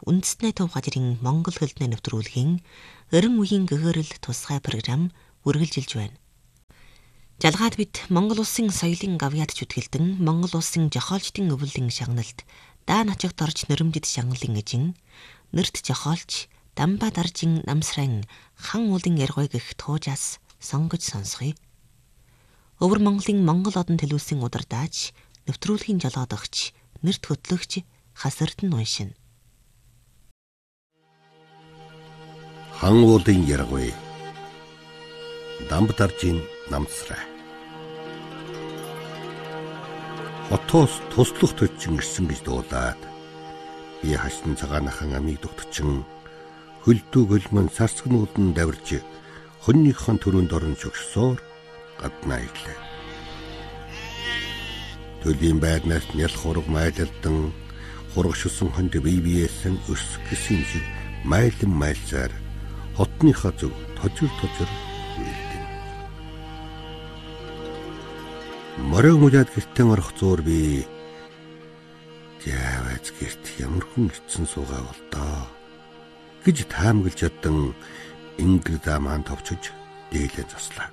үндэстний төв газрын Монгол хөлтний нэвтрүүлгийн 90 үеийн гэгэрэл тусгай програм үргэлжилж байна. Жалгаад бид Монгол улсын соёлын гавьяад чүтгэлдэн Монгол улсын жохоолчдын өвлийн шагналд даа начигт орж нөрөмдөд шагналын эжин нэрт жохоолч Дамба даржин намсран хан уулын яргой гэх туужаас сонгож сонсгоё. Өвөр Монголын Монгол одон төлөвлөсөн удирдаач, нэвтрүүлгийн жолоодогч, нэрт хөтлөгч Хасардын уншина. Хан уулын яргой Дамба даржин намсран хотоос туслах төчин ирсэн гэж дуулаад би хашин цагаанахан амийг дугтчин хөлдөө гөлмөн сарсгнуулан давирж хоньныхон төрөнд орон шогсоор гаднаа ирлээ. Төлийн байрнаас нял хураг майлалдан хурагшилсан хонд бие биеэсэн өс гисэн шиг майлан майлсаар хотныхоо зөв тожир үйлдэн. Морин мужаад гэртэн орох зуур би яваац гэрт ямар хүн ицсэн суугаа болдоо гэж таамаглаж ядсан ингэр замаан товчж дээлээ заслаа.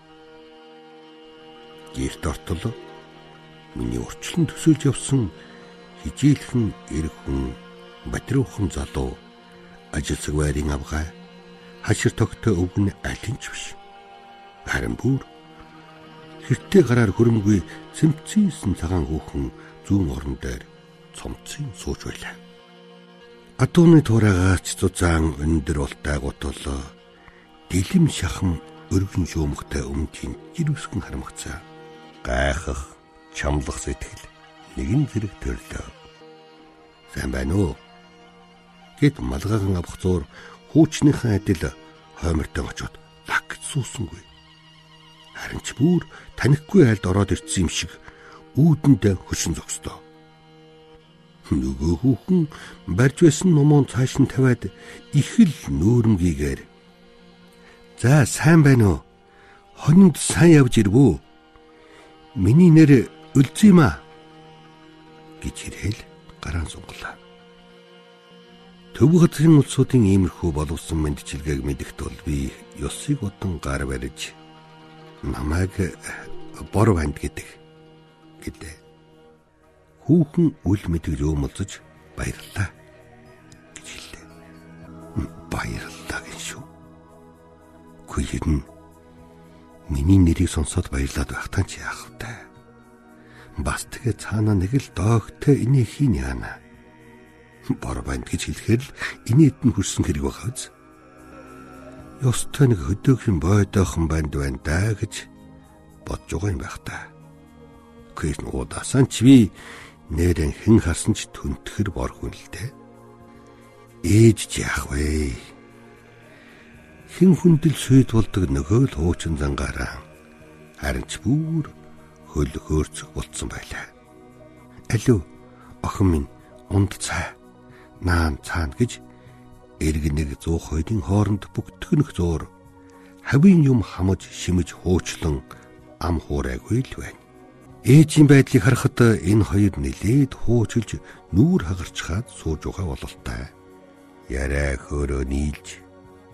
Гэрт ортол миний урчлан төсөөлж явсан хижээлхэн эр хүн батруухан залуу ажилсаг байрын авгай хашир тогтой өвгөн алинч биш. Харин бүр хэртэй гараар хөрөмгүй цэмцсэн цагаан хүүхэн зүүн орон дээр цомцын сууж байлаа. Адууны туурайгаач цуцаан өндөр ултай гутал дэлэм шахам өргөн шуумхтай өмтийн жирүсгэн харамгцаа. Гайхах, чамлах сэтгэл нэгэн зэрэг төрлөө. Сайн байна уу? Гэт малгайхан авах зуур хуучныхан адил хоймортон очоод лаг суусангүй. Харин ч бүр танихгүй айлд ороод ирсэн юм шиг үүдэндээ хөшин зогсдоо. Нөгөө хүүхэн барьж байсан номон цааш нь тавиад их л нөөрмгийгээр "За сайн байна уу? Хонинд сайн явж ирвүү? Миний нэр Өлзөө юм аа" гэж хэлээл гараан сунгалаа. Төв газрын улсуудын иймэрхүү боловсон мэндчилгээг мэдэгт бол би ёсыг удан гар бариж намайг бор банд гэдэг. Хүүхэн үл мэдгэж өөмөлзөж баярлаа гэж хэллээ. Баярлалаа гин шүү. Гүйлэн миний нэрийг сонсоод баярлаад байхтаа ч яах вэ? Бас тэгээ цаана нэг л доогтой инээ хийн яана. Бор банд гэж хэлэхээр л инээд нь хүрсэн хэрэг байгаа биз. Ёстой нэг хөдөөгшин бойдоохон банд байна даа гэж бодж байгаа юм байх та. Гэхдээ удаасан ч би нэрэн хэн харсан ч түнтгэр бор хүн л дээ. Ээж ч яах вэ? Хэн хүндэл сүйд болдог нөгөө л хуучин зангаараа харин ч бүр хөл хөөрцөг болцсон байлаа. Алив охин минь унд цай наан цаана гэж эрг нэг 102-ын хооронд бүгтгэнөх зуур хавийн юм хамаж шимэж хуучлан ам хуурайгүй л байна. Ээжийн байдлыг харахад энэ хоёр нэлээд хуучилж нүүр хагарчхаад сууж байгаа бололтой. Ярай хөөрөө нийлж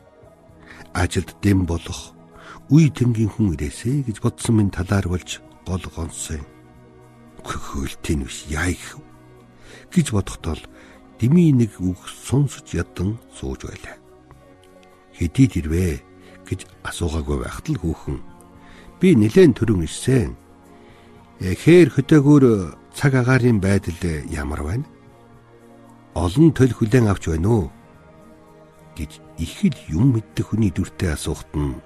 ажилд дэм болох үе тэнгийн хүн ирээсэ гэж бодсон минь талаар болж гол гонсон. Хөлтийн биш яах гэж бодохдоо дими нэг үг сонсож ядан сууж байлаа. Хэдий ирвэ гэж асуугаагүй байхад л хүүхэн би нэлээд төрөн ирсэн. Хээр хөдөөгөр цаг агаарын байдал ямар байна? Олон төл хүлээн авч байна уу? гэж их л юм мэддэг хүний дүртэй асуухт нь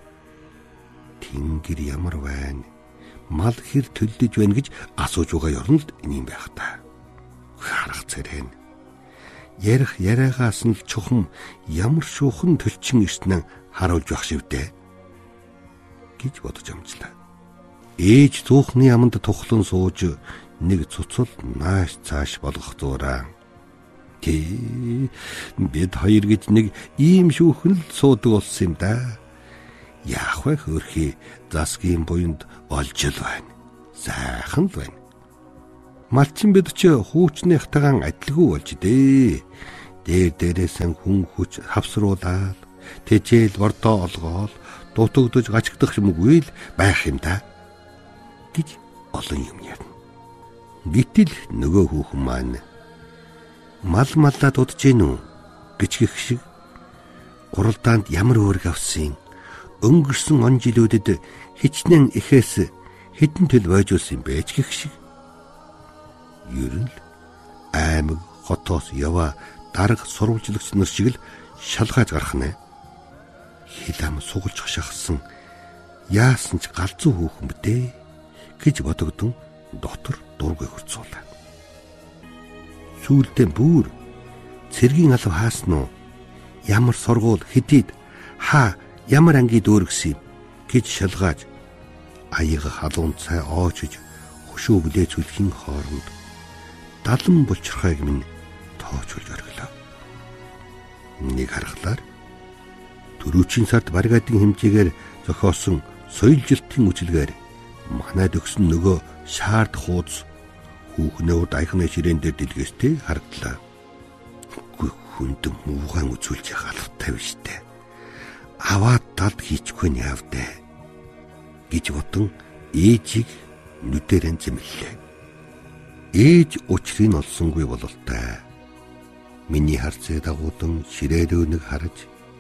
тэнгэр ямар байна? Мал хэр төлдөж байна гэж асууж байгаа ёронд ийм байх та. Харах царэн. Ярих яриагаас нь л чухам ямар шуухан төлчин ирснэн харуулж байх шивдэ гэж бодож амжлаа. Ээж зуухны аманд тухлан сууж нэг цуцал нааш цааш болгох зуураа. Бид хоёр гэж нэг ийм шүүхэн л суудаг болсон юм да. Яах вэ хөрхи засгийн буйнд олж л байна. Сайхан л байна. Малчин бид ч хуучныхтайгаан адилгүй болж дээ. Дээрээсээ хүн хүч хавсруулаад тэжээл бордоо олгоод дутагдж гачигдах юмгүй л байх юм да гэж олон юм ярина. Гэтэл нөгөө хүүхэн маань мал маллаа дудаж гин үү гэж гэх шиг гуралдаанд ямар өөрг авсан өнгөрсөн он жилүүдэд хичнээн ихээс хэдэн төл бойжулсан байж гэх шиг ер нь аймаг хотоос яваа дарга сурвалжлагч нар шиг л шалгааж гарах нэ. Хил ам сугалж хашаахсан яасан ч галзуу хүүхэн бдэ гэж бодогдсон дотор дургүй хурцуулаа. Сүүлдээ бүр цэргийн алав хаасан уу? Ямар сургууль хэдийд ямар анги дөөргсөн гэж шалгааж аяга халуун цай оочж хөшөө бүлээц үлхийн хооронд далан булчирхайг минь тоочулж оргилоо. Нэг харахлаар түрүүчийн сард баригадын хэмжээгээр зохиосон соёлжилтын үжилгээр манайд өгсөн нөгөө шаард хуудас хүүхнээ урд аяхны ширээн дээр дэлгээстэй харагдлаа. Хүнд муугаан үзүүлж яхалтай биш дээ. Аваад талд хийчихгүй нь явдаа гэж бодон ээжийг нүдэрэн зэмлэлээ. Ээж учрыг олсонгүй бололтой. Миний харцээ дагуулan ширээрөө нэг харж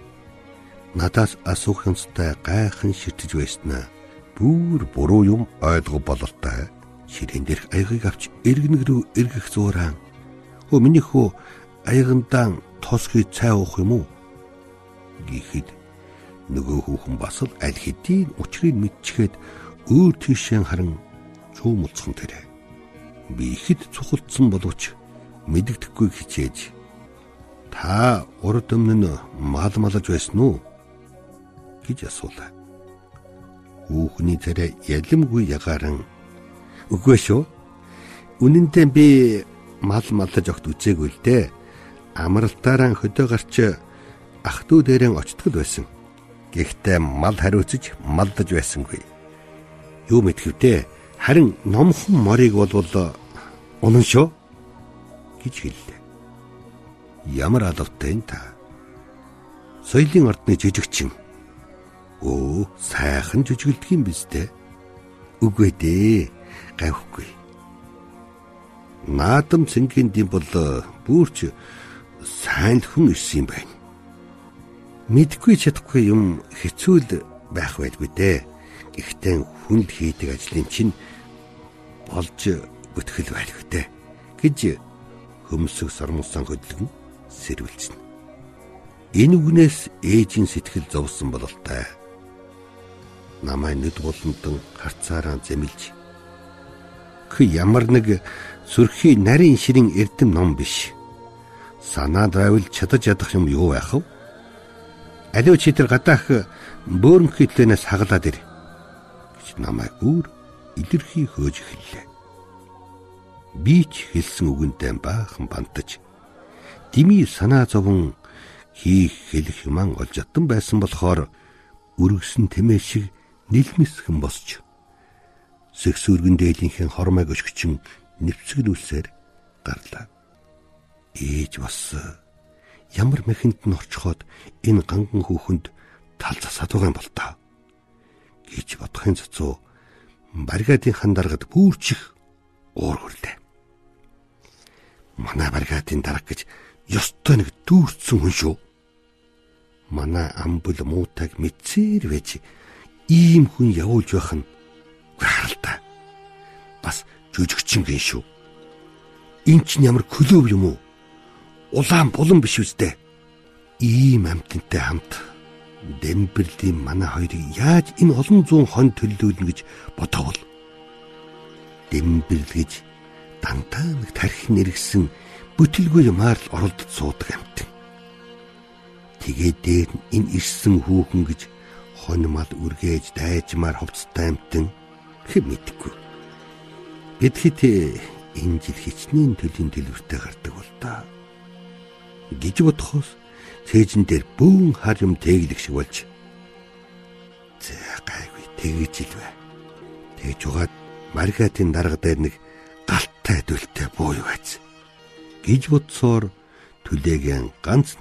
надаас асуух юмстай гайхан ширтэж байснаа бүр буруу юм ойлгох бололтой. Ширээн дээрх аягийг авч эргэнэг рүү эргэх зууран. Хөө миний хөө аягандаа тосхий цай уух юм уу? Гэхэд нөгөө хүүхэн бас л аль хэдийн учрыг мэдчихэд өөр тийшээ харан чуумалцхан тэрэ. Би ихэд цухалдсан боловч мэддэхгүй хичээж та урд өмнө мал малж байсан уу гэж асуулаа. Хүүхний царай ялэмгүй ягаран үгүй шүү. Үнэндээ би мал малж огт үзээгүй л дээ. Амралтаараа хөдөө гарч ах トゥ дээрэн очтгол байсан. Гэхдээ мал хариуцж малдаж байсангүй. Юу мэдхэвтэй харин номхон морийг болвол унан шүү гэж хэллээ. Ямар алавтай та. Соёлын ордны жижигчин. Сайхан жижигэлдэг юм биз дээ. Үгүй дээ. Гайхгүй. Наадам цэнгийн дэм бол бүрч сайн л хүн ирсэн юм байна. Мэдгүй чадахгүй юм хэцүү л байх байлгүй дээ. Гэхдээ хүнд хийдэг ажлын чинь болж бүтгэл байлгүй дээ гэж хөмсөг сормосон хөдөлгөн сэрвэлжнэ. Энэ үгнээс ээжийн сэтгэл зовсон бололтой. Намайг нүд болонтон харцаараа зэмлж ямар нэг сүрхий нарийн ширин эрдэм ном биш. Санаад байвал чадаж ядах юм юу байх вэ? Аливаа чи тэр гадаах бөөрөнхийлэнээс хаглаад ир гэж намайг бүр илэрхий хөөж эхэллээ. Би ч хэлсэн үгэнтэй баахан бантаж дими санаа зовон хийх хэлэх юман олж ятан байсан болохоор өргөсөн тэмээ шиг нэлмэсхэн босч сэгсүргэн дээлийнхэн хормойг өшгөчин нэвцгэлүүлсээр гарлаа. Ээж бас ямар мэхэнд нь орчхоод энэ ганган хүүхэнд тал засаад байгаа юм бол та гэж бодохын цоцоо баригадын хандаргад бүрчих уур хүрлээ. Манай баригадын дарга гэж ёстой нэг дүүрсэн хүн шүү. Манай амбул муутайг мэдсээр байж ийм хүн явуулж байх нь харалтай. Бас жүжигчингийн шүү. Энд чинь ямар клуб юм уу? Улаан булан биш үстэй. Ийм амтантай хамт Дэмбэрлийн манай хоёрыг яаж энэ олон зуун хон төлөвлөлнө гэж бодоовол Дэмбэрл гэж дандаа нэг тархин нэргсэн бүтэлгүй юмар л оролдож суудаг амт. Тэгээд дээр энэ ирсэн хүүхэн гэж хонмал үргээж дайжмаар хувцастай амтэн хэм мэдгүй. Гэвч энэ жил хичнээн төлийн төлөвтэй гардаг бол та гэж бодохоос цээжин дээр бүүн хар юм тэглэх шиг болж гайгүй тэгж илвэ. Тэгж угаад маргатын дарга дээр нэг галттай дөлтэй буу юу байц гэж бодсоор Түлээгийн ганц